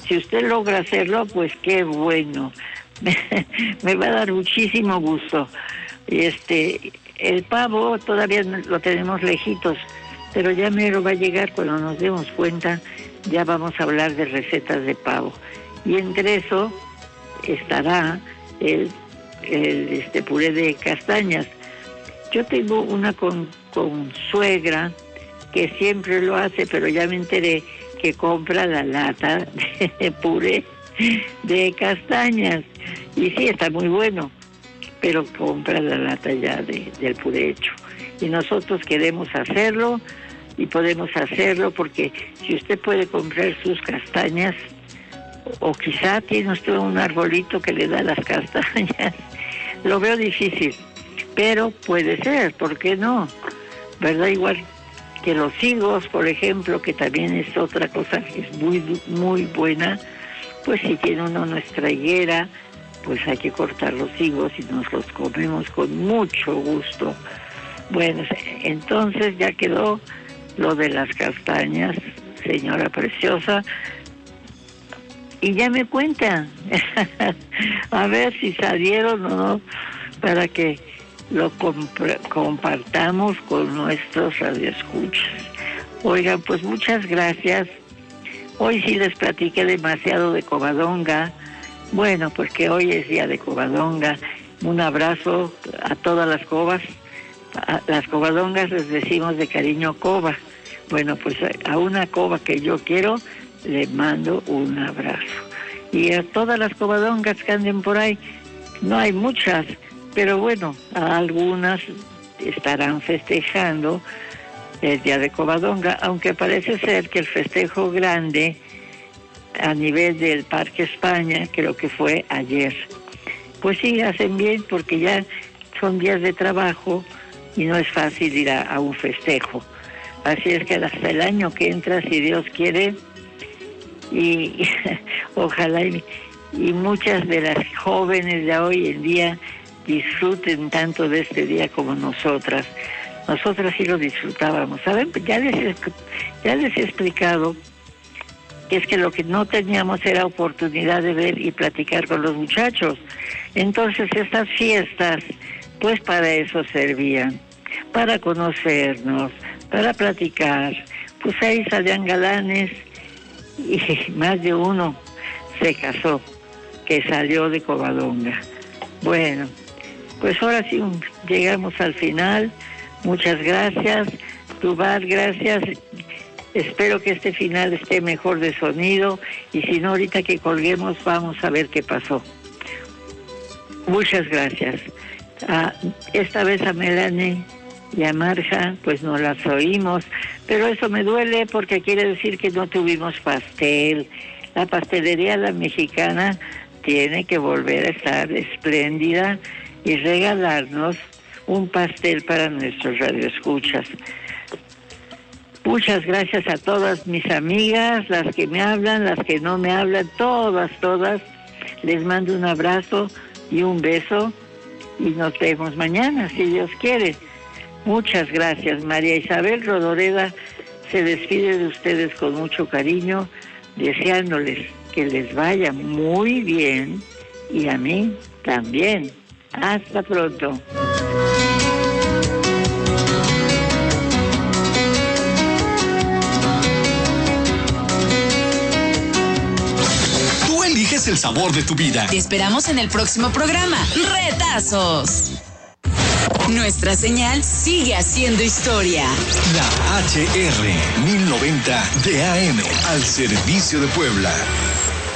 Si usted logra hacerlo, pues qué bueno. Me va a dar muchísimo gusto. El pavo todavía lo tenemos lejitos, pero ya mero va a llegar. Cuando nos demos cuenta, ya vamos a hablar de recetas de pavo. Y entre eso estará el puré de castañas. Yo tengo una con suegra que siempre lo hace, pero ya me enteré que compra la lata de puré de castañas. Y sí, está muy bueno, pero compra la lata ya del puré hecho. Y nosotros queremos hacerlo y podemos hacerlo porque si usted puede comprar sus castañas, o quizá tiene usted un arbolito que le da las castañas, lo veo difícil, pero puede ser, ¿por qué no? ¿Verdad? Igual que los higos, por ejemplo, que también es otra cosa que es muy, muy buena, pues si tiene uno nuestra higuera, pues hay que cortar los higos y nos los comemos con mucho gusto. Bueno, entonces ya quedó lo de las castañas, señora preciosa, y ya me cuenta, a ver si salieron o no, para que lo compartamos con nuestros radioescuchas. Oigan, pues muchas gracias. Hoy sí les platiqué demasiado de Covadonga. Bueno, porque hoy es día de Covadonga. Un abrazo a todas las covas. A las covadongas les decimos de cariño cova. Bueno, pues a una cova que yo quiero le mando un abrazo. Y a todas las covadongas que anden por ahí, no hay muchas, pero bueno, a algunas estarán festejando el día de Covadonga, aunque parece ser que el festejo grande a nivel del Parque España creo que fue ayer. Pues sí, hacen bien porque ya son días de trabajo y no es fácil ir a un festejo. Así es que hasta el año que entra, si Dios quiere, y ojalá y muchas de las jóvenes de hoy en día disfruten tanto de este día como nosotras. Nosotras sí lo disfrutábamos. ¿Saben? Ya les he explicado que es que lo que no teníamos era oportunidad de ver y platicar con los muchachos. Entonces estas fiestas, pues para eso servían, para conocernos, para platicar. Pues ahí salían galanes y más de uno se casó, que salió de Covadonga. Bueno, pues ahora sí llegamos al final. Muchas gracias, Duval, gracias. Espero que este final esté mejor de sonido y si no, ahorita que colguemos vamos a ver qué pasó. Muchas gracias. Esta vez a Melanie y a Marja, pues no las oímos, pero eso me duele porque quiere decir que no tuvimos pastel. La pastelería La Mexicana tiene que volver a estar espléndida y regalarnos un pastel para nuestros radioescuchas. Muchas gracias a todas mis amigas, las que me hablan, las que no me hablan, todas. Les mando un abrazo y un beso y nos vemos mañana, si Dios quiere. Muchas gracias. María Isabel Rodoreda se despide de ustedes con mucho cariño, deseándoles que les vaya muy bien y a mí también. Hasta pronto. Tú eliges el sabor de tu vida. Te esperamos en el próximo programa. ¡Retazos! Nuestra señal sigue haciendo historia. La HR 1090 de AM al servicio de Puebla.